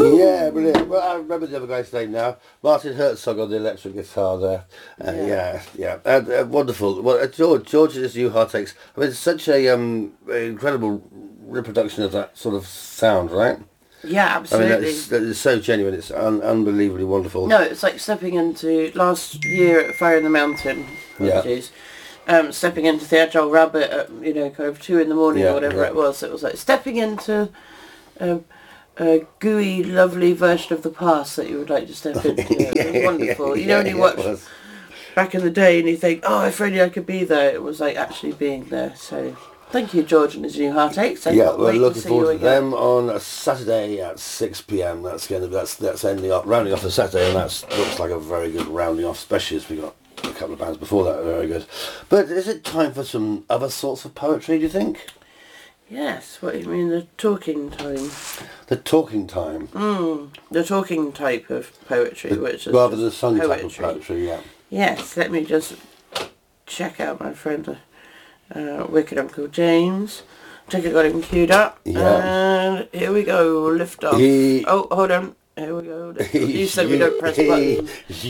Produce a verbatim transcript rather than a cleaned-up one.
Woo! Yeah, brilliant. Well, I remember the other guy's name now. Martin Herzog on the electric guitar there. Uh, yeah, yeah. And, uh, wonderful. Well, uh, George, George and his new Heartaches. I mean, it's such a um, incredible reproduction of that sort of sound, right? Yeah, I absolutely. mean, it's, it's so genuine. It's un- unbelievably wonderful. No, it's like stepping into last year at Fire in the Mountain. Yeah. Geez, um, stepping into the Agile Rabbit at, you know, kind of two in the morning Yeah, or whatever yeah. it was. It was like stepping into a, a gooey, lovely version of the past that you would like to step into. It was wonderful. You know, when you yeah, watch it was. back in the day and you think, oh, if only I could be there, it was like actually being there. So thank you, George and his new Heartaches. I Yeah, can't we're wait to looking see forward you to again. them on a Saturday at six p m. That's going to that's that's ending up rounding off the Saturday, and that looks like a very good rounding off, especially as we got a couple of bands before that. Very good. But is it time for some other sorts of poetry? Do you think? Yes, what do you mean, the talking time? The talking time, Mm, the talking type of poetry, which is rather than the just sung type of poetry. Yeah. Yes, let me just check out my friend, uh, Wicked Uncle James. I think I got him queued up. Yeah. And here we go, lift off. He- Oh, hold on. Here we go. Lift off. You said we don't press buttons.